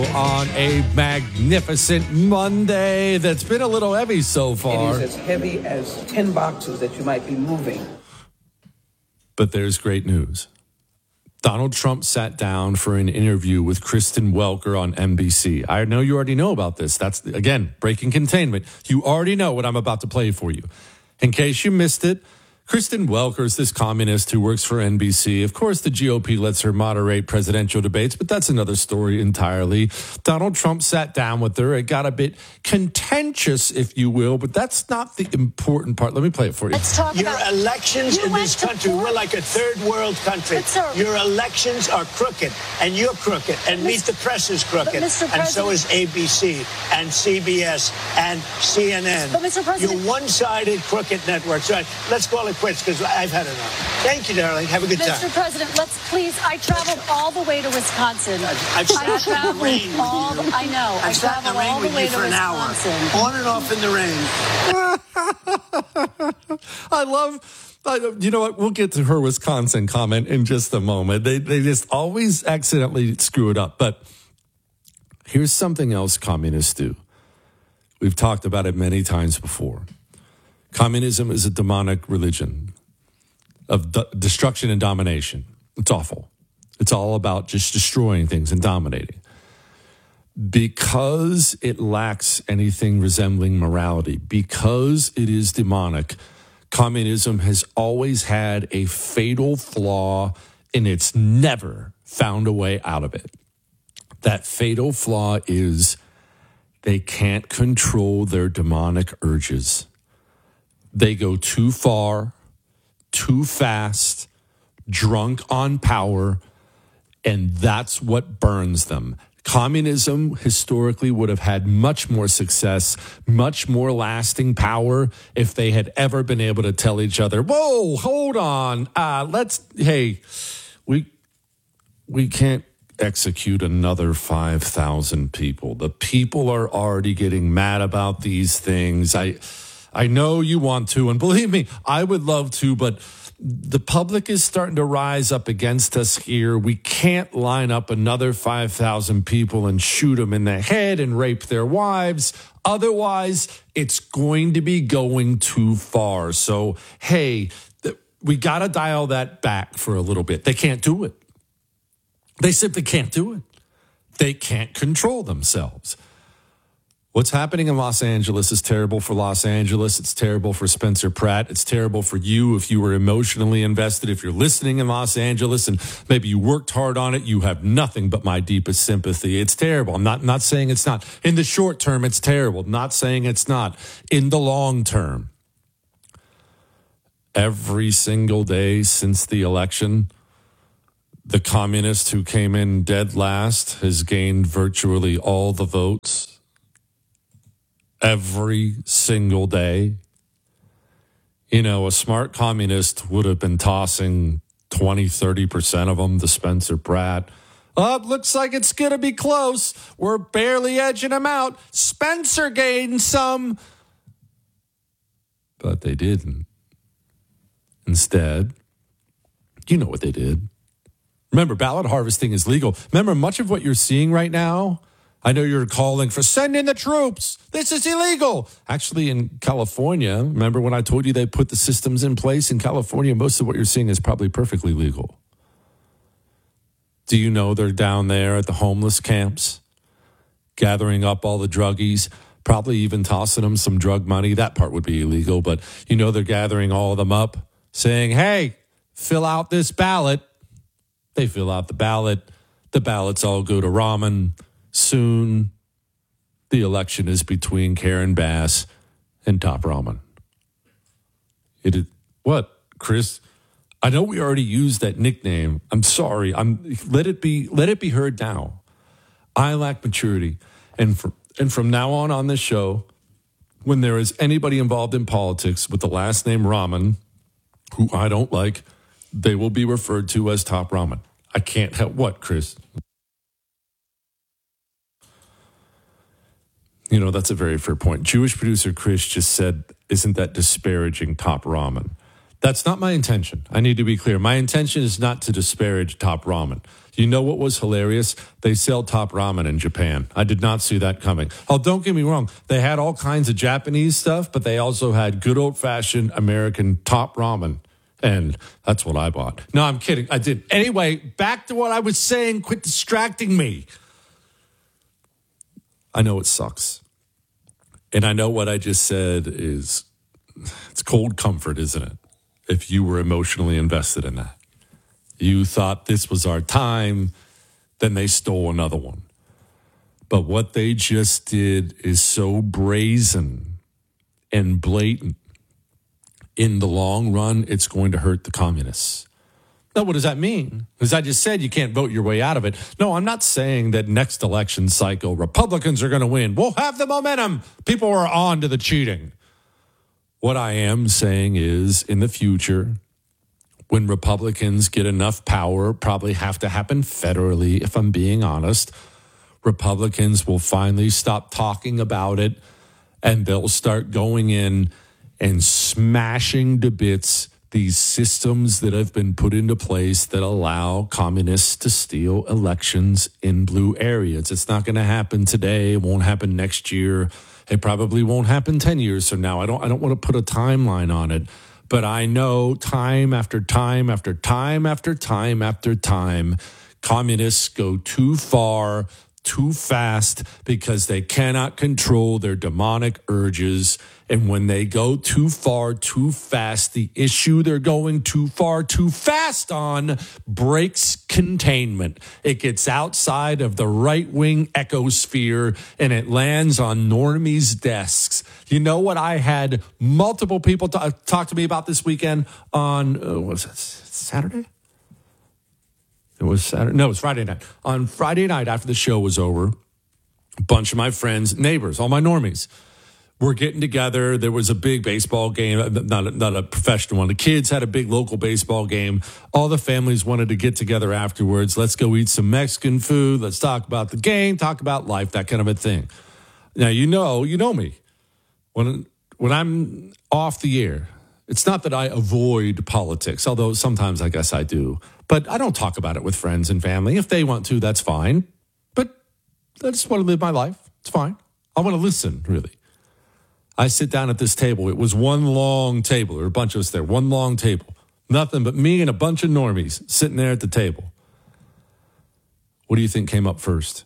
On a magnificent Monday that's been a little heavy so far. It is as heavy as 10 boxes that you might be moving. But there's great news. Donald Trump sat down for an interview with Kristen Welker on NBC. I know you already know about this. That's, again, breaking containment. You already know what I'm about to play for you. In case you missed it, Kristen Welker is this communist who works for NBC. Of course, the GOP lets her moderate presidential debates, but that's another story entirely. Donald Trump sat down with her. It got a bit contentious, if you will, but that's not the important part. Let me play it for you. Let's talk Your about elections in this country, we're like a third world country. Your elections are crooked, and you're crooked, and Meet the Press is crooked, and so is ABC, and CBS, and CNN. But Mr. President, you're one-sided crooked networks. Right, let's call it quits because I've had enough. Thank you, darling. Have a good time. Mr. President, let's please. I traveled all the way to Wisconsin. I've sat in the rain. I know. I've sat in the rain with you for an hour, on and off in the rain. You know what? We'll get to her Wisconsin comment in just a moment. They just always accidentally screw it up. But here's something else communists do. We've talked about it many times before. Communism is a demonic religion of destruction and domination. It's awful. It's all about just destroying things and dominating. Because it lacks anything resembling morality, because it is demonic, communism has always had a fatal flaw, and it's never found a way out of it. That fatal flaw is they can't control their demonic urges. They go too far, too fast, drunk on power, and that's what burns them. Communism historically would have had much more success, much more lasting power if they had ever been able to tell each other, whoa, hold on, we can't execute another 5,000 people. The people are already getting mad about these things. I know you want to, and believe me, I would love to, but the public is starting to rise up against us here. We can't line up another 5,000 people and shoot them in the head and rape their wives. Otherwise, it's going to be going too far. So, hey, we got to dial that back for a little bit. They can't do it. They simply can't do it. They can't control themselves. What's happening in Los Angeles is terrible for Los Angeles. It's terrible for Spencer Pratt. It's terrible for you if you were emotionally invested. If you're listening in Los Angeles and maybe you worked hard on it, you have nothing but my deepest sympathy. It's terrible. I'm not saying it's not. In the short term, it's terrible. Not saying it's not. In the long term, every single day since the election, the communist who came in dead last has gained virtually all the votes. Every single day. You know, a smart communist would have been tossing 20, 30% of them to Spencer Pratt. Oh, looks like it's going to be close. We're barely edging him out. Spencer gained some. But they didn't. Instead, you know what they did. Remember, ballot harvesting is legal. Remember, much of what you're seeing right now, I know you're calling for send in the troops. This is illegal. Actually, in California, remember when I told you they put the systems in place? In California, most of what you're seeing is probably perfectly legal. Do you know they're down there at the homeless camps, gathering up all the druggies, probably even tossing them some drug money? That part would be illegal, but you know they're gathering all of them up, saying, hey, fill out this ballot. They fill out the ballot. The ballots all go to Rahman. Soon, the election is between Karen Bass and Top Rahman. It is what, Chris? I know we already used that nickname. I'm sorry. Let it be heard now. I lack maturity, and from now on this show, when there is anybody involved in politics with the last name Rahman, who I don't like, they will be referred to as Top Rahman. I can't help what, Chris? You know, that's a very fair point. Jewish producer Chris just said, isn't that disparaging, Top Rahman? That's not my intention. I need to be clear. My intention is not to disparage Top Ramen. You know what was hilarious? They sell Top Ramen in Japan. I did not see that coming. Oh, don't get me wrong. They had all kinds of Japanese stuff, but they also had good old-fashioned American Top Ramen. And that's what I bought. No, I'm kidding. I did. Anyway, back to what I was saying. Quit distracting me. I know it sucks. And I know what I just said is, it's cold comfort, isn't it? If you were emotionally invested in that. You thought this was our time, then they stole another one. But what they just did is so brazen and blatant. In the long run, it's going to hurt the communists. Now, what does that mean? Because I just said you can't vote your way out of it. No, I'm not saying that next election cycle, Republicans are going to win. We'll have the momentum. People are on to the cheating. What I am saying is, in the future, when Republicans get enough power, probably have to happen federally, if I'm being honest, Republicans will finally stop talking about it, and they'll start going in and smashing to bits these systems that have been put into place that allow communists to steal elections in blue areas. It's not going to happen today. It won't happen next year. It probably won't happen 10 years from now. I don't want to put a timeline on it, but I know time after time after time after time after time, communists go too far, too fast, because they cannot control their demonic urges. And when they go too far, too fast, the issue they're going too far, too fast on breaks containment. It gets outside of the right-wing ecosphere, and it lands on normies' desks. You know what? I had multiple people talk to me about this weekend on, what was it, Saturday? It was Saturday. No, it was Friday night. On Friday night, after the show was over, a bunch of my friends, neighbors, all my normies, were getting together. There was a big baseball game, not a professional one. The kids had a big local baseball game. All the families wanted to get together afterwards. Let's go eat some Mexican food. Let's talk about the game, talk about life, that kind of a thing. Now, you know me. When I'm off the air, it's not that I avoid politics, although sometimes I guess I do. But I don't talk about it with friends and family. If they want to, that's fine. But I just want to live my life. It's fine. I want to listen, really. I sit down at this table. It was one long table. There were a bunch of us there. One long table. Nothing but me and a bunch of normies sitting there at the table. What do you think came up first?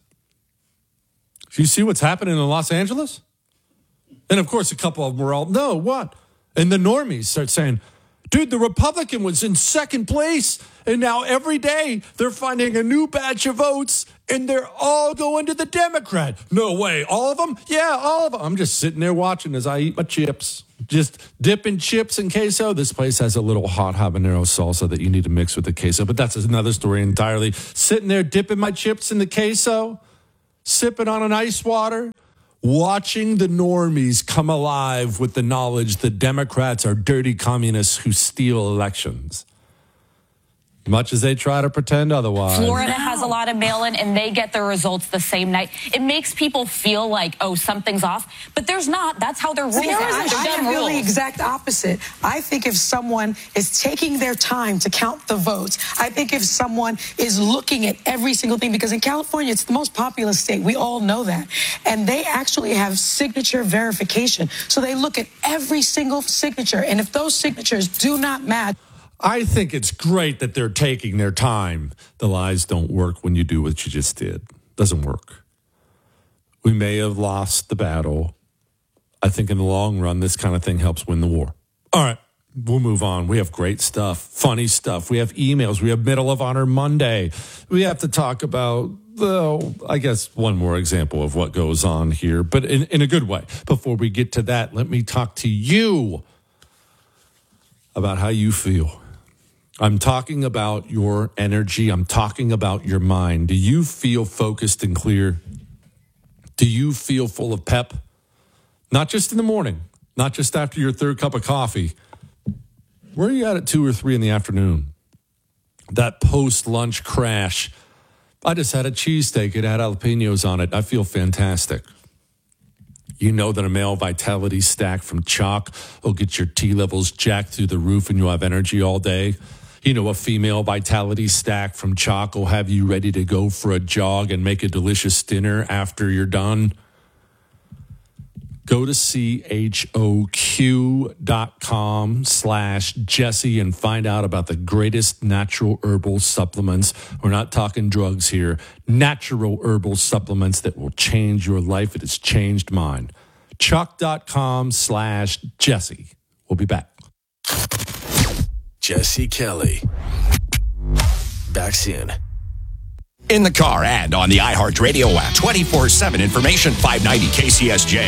Do you see what's happening in Los Angeles? And, of course, a couple of them were all, no, what? And the normies start saying, dude, the Republican was in second place, and now every day they're finding a new batch of votes, and they're all going to the Democrat. No way. All of them? Yeah, all of them. I'm just sitting there watching as I eat my chips. Just dipping chips in queso. This place has a little hot habanero salsa that you need to mix with the queso, but that's another story entirely. Sitting there dipping my chips in the queso, sipping on an ice water, watching the normies come alive with the knowledge that Democrats are dirty communists who steal elections. Much as they try to pretend otherwise. Florida has a lot of mail-in, and they get their results the same night. It makes people feel like, oh, something's off. But there's not. That's how their rules are. I feel the exact opposite. I think if someone is taking their time to count the votes, I think if someone is looking at every single thing, because in California, it's the most populous state. We all know that. And they actually have signature verification. So they look at every single signature. And if those signatures do not match, I think it's great that they're taking their time. The lies don't work when you do what you just did. Doesn't work. We may have lost the battle. I think in the long run, this kind of thing helps win the war. All right, we'll move on. We have great stuff, funny stuff. We have emails. We have Medal of Honor Monday. We have to talk about, I guess, one more example of what goes on here, but in a good way. Before we get to that, let me talk to you about how you feel. I'm talking about your energy. I'm talking about your mind. Do you feel focused and clear? Do you feel full of pep? Not just in the morning, not just after your third cup of coffee. Where are you at 2 or 3 in the afternoon? That post-lunch crash. I just had a cheesesteak. It had jalapenos on it. I feel fantastic. You know that a male vitality stack from Chalk will get your T levels jacked through the roof and you'll have energy all day. You know, a female vitality stack from Chalk will have you ready to go for a jog and make a delicious dinner after you're done. Go to CHOQ.com/Jesse and find out about the greatest natural herbal supplements. We're not talking drugs here. Natural herbal supplements that will change your life. It has changed mine. CHOQ.com/Jesse. We'll be back. Jesse Kelly. Back soon. In the car and on the iHeartRadio app. 24/7 information, 590 KCSJ.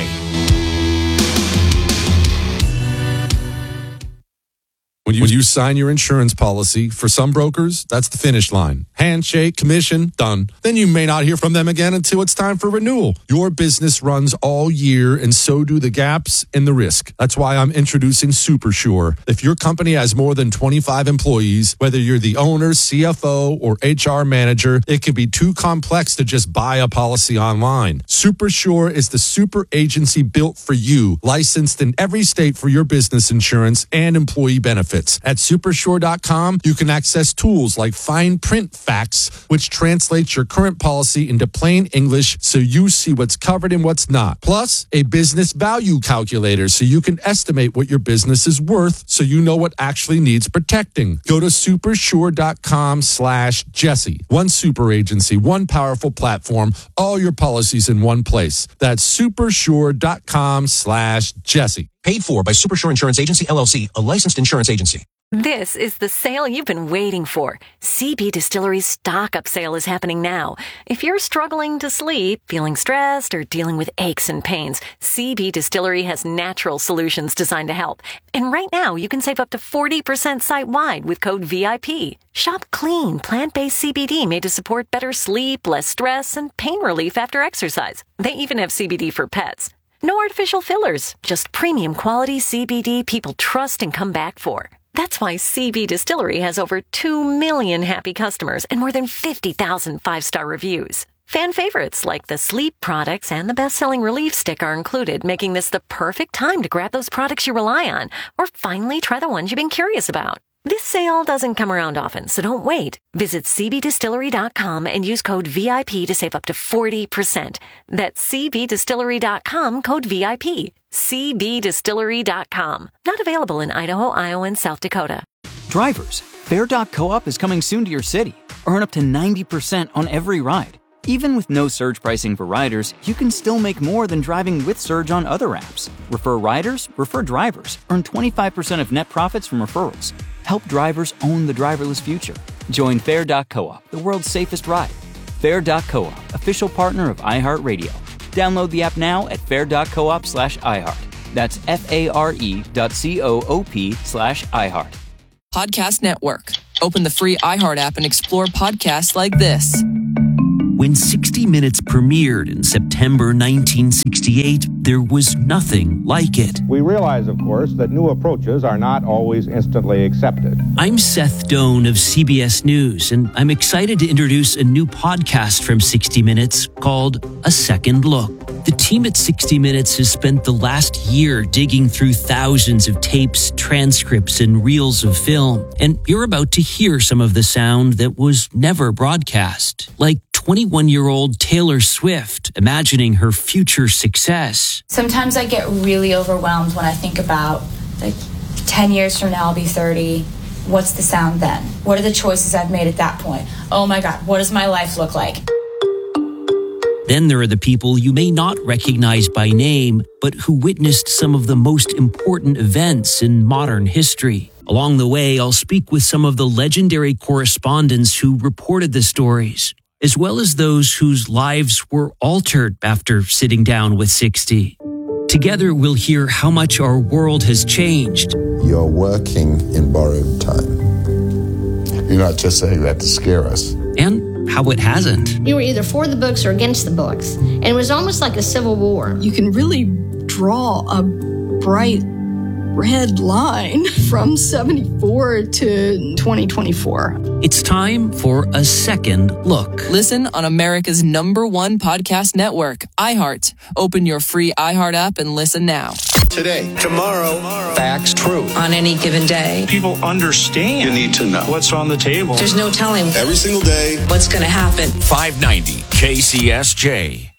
When you sign your insurance policy, for some brokers, that's the finish line. Handshake, commission, done. Then you may not hear from them again until it's time for renewal. Your business runs all year, and so do the gaps and the risk. That's why I'm introducing SuperSure. If your company has more than 25 employees, whether you're the owner, CFO, or HR manager, it can be too complex to just buy a policy online. SuperSure is the super agency built for you, licensed in every state for your business insurance and employee benefits. At supersure.com, you can access tools like fine print facts, which translates your current policy into plain English so you see what's covered and what's not. Plus, a business value calculator so you can estimate what your business is worth so you know what actually needs protecting. Go to supersure.com/Jesse. One super agency, one powerful platform, all your policies in one place. That's supersure.com/Jesse. Paid for by Supersure Insurance Agency, LLC, a licensed insurance agency. This is the sale you've been waiting for. CB Distillery's stock-up sale is happening now. If you're struggling to sleep, feeling stressed, or dealing with aches and pains, CB Distillery has natural solutions designed to help. And right now, you can save up to 40% site-wide with code VIP. Shop clean, plant-based CBD made to support better sleep, less stress, and pain relief after exercise. They even have CBD for pets. No artificial fillers, just premium quality CBD people trust and come back for. That's why CB Distillery has over 2 million happy customers and more than 50,000 five-star reviews. Fan favorites like the sleep products and the best-selling relief stick are included, making this the perfect time to grab those products you rely on or finally try the ones you've been curious about. This sale doesn't come around often, so don't wait. Visit cbdistillery.com and use code VIP to save up to 40%. That's cbdistillery.com, code VIP. cbdistillery.com. Not available in Idaho, Iowa, and South Dakota. Drivers, Fair.coop is coming soon to your city. Earn up to 90% on every ride. Even with no surge pricing for riders, you can still make more than driving with Surge on other apps. Refer riders, refer drivers. Earn 25% of net profits from referrals. Help drivers own the driverless future. Join Fair.coop, the world's safest ride. Fair.coop, official partner of iHeartRadio. Download the app now at fair.coop/iHeart. That's FARE.coop/iHeart. Podcast Network. Open the free iHeart app and explore podcasts like this. When 60 Minutes premiered in September 1968, there was nothing like it. We realize, of course, that new approaches are not always instantly accepted. I'm Seth Doan of CBS News, and I'm excited to introduce a new podcast from 60 Minutes called A Second Look. The team at 60 Minutes has spent the last year digging through thousands of tapes, transcripts, and reels of film, and you're about to hear some of the sound that was never broadcast, like 21-year-old Taylor Swift imagining her future success. Sometimes I get really overwhelmed when I think about, 10 years from now I'll be 30. What's the sound then? What are the choices I've made at that point? Oh my God, what does my life look like? Then there are the people you may not recognize by name, but who witnessed some of the most important events in modern history. Along the way, I'll speak with some of the legendary correspondents who reported the stories, as well as those whose lives were altered after sitting down with 60. Together, we'll hear how much our world has changed. You're working in borrowed time. You're not just saying that to scare us. And how it hasn't. You were either for the books or against the books. And it was almost like a civil war. You can really draw a bright red line from 74 to 2024. It's time for a second look. Listen on America's #1 podcast network, iHeart. Open your free iHeart app and listen now. Today, tomorrow, facts, truth. On any given day, people understand. You need to know what's on the table. There's no telling every single day what's going to happen. 590 KCSJ.